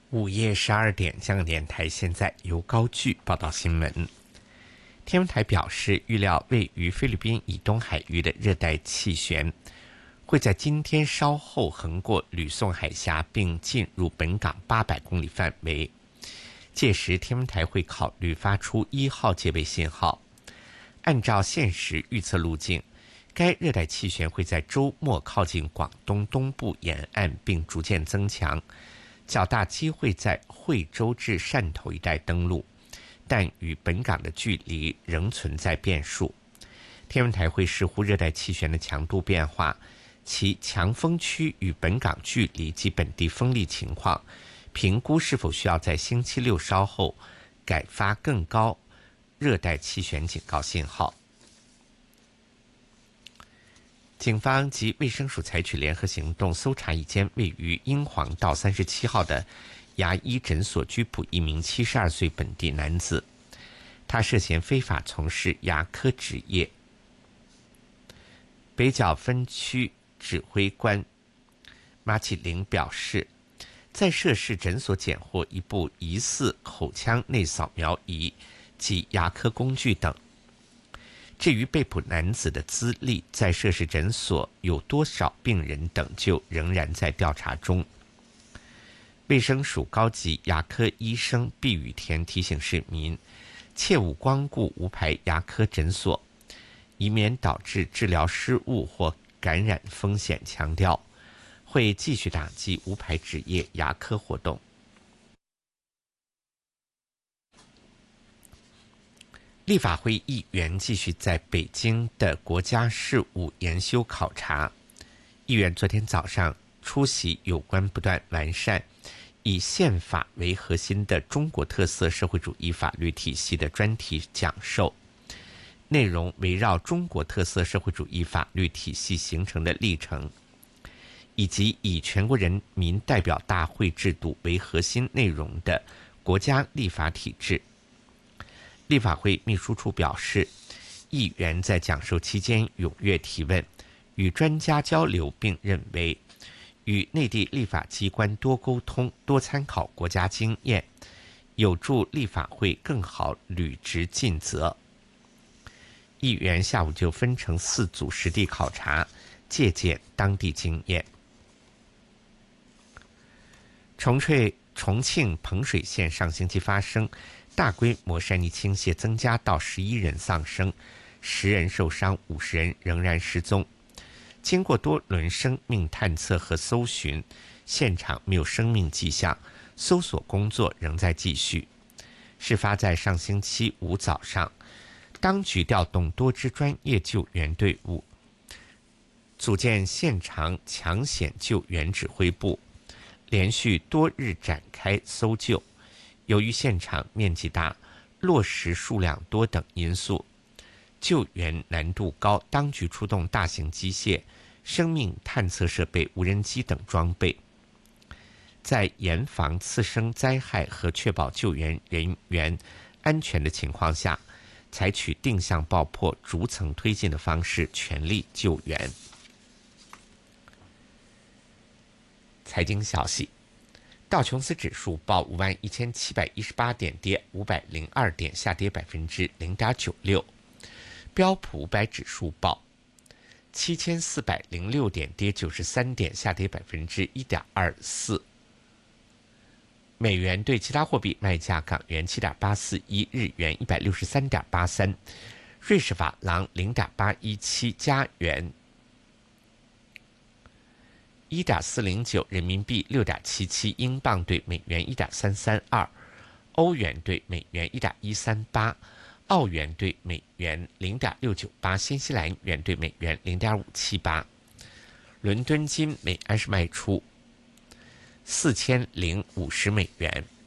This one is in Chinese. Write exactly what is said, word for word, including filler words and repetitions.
午夜十二点，香港电台现在由高炬报道新闻。天文台表示，预料位于菲律宾以东海域的热带气旋会在今天稍后横过吕宋海峡，并进入本港八百公里范围。届时，天文台会考虑发出一号戒备信号。按照现时预测路径，该热带气旋会在周末靠近广东东部沿岸，并逐渐增强。较大机会在惠州至汕头一带登陆，但与本港的距离仍存在变数。天文台会视乎热带气旋的强度变化、其强风区与本港距离及本地风力情况，评估是否需要在星期六稍后改发更高热带气旋警告信号。警方及卫生署采取联合行动，搜查一间位于英皇道三十七号的牙医诊所，拘捕一名七十二岁本地男子，他涉嫌非法从事牙科职业。北角分区指挥官马启玲表示，在涉事诊所检获一部疑似口腔内扫描仪及牙科工具等。至于被捕男子的资历，在涉事诊所有多少病人等，就仍然在调查中。卫生署高级牙科医生毕宇田提醒市民，切勿光顾无牌牙科诊所，以免导致治疗失误或感染风险，强调会继续打击无牌职业牙科活动。立法会议员继续在北京的国家事务研修考察。议员昨天早上出席有关不断完善以宪法为核心的中国特色社会主义法律体系的专题讲授，内容围绕中国特色社会主义法律体系形成的历程，以及以全国人民代表大会制度为核心内容的国家立法体制。立法会秘书处表示，议员在讲授期间踊跃提问，与专家交流，并认为与内地立法机关多沟通、多参考国家经验，有助立法会更好履职尽责。议员下午就分成四组实地考察，借鉴当地经验。重翠重庆彭水县上星期发生大规模山泥倾泻，增加到十一人丧生，十人受伤，五十人仍然失踪。经过多轮生命探测和搜寻，现场没有生命迹象，搜索工作仍在继续。事发在上星期五早上，当局调动多支专业救援队伍，组建现场抢险救援指挥部，连续多日展开搜救。由于现场面积大、落石数量多等因素，救援难度高，当局出动大型机械、生命探测设备、无人机等装备，在严防次生灾害和确保救援人员安全的情况下，采取定向爆破、逐层推进的方式，全力救援。财经消息，道琼斯指数报五万一千七百一十八点，跌五百零二点，下跌百分之零点九六。标普五百指数报七千四百零六点，跌九十三点，下跌百分之一点二四。美元对其他货币卖价：港元七点八四一，日元一百六十三点八三，瑞士法郎零点八一七，加元一点四零九，人民币六点七七，英镑对美元一点三三二，欧元对美元一点一三八，澳元对美元零点六九八，新西兰元对美元零点五七八。伦敦金每安士卖出四千零五十美元。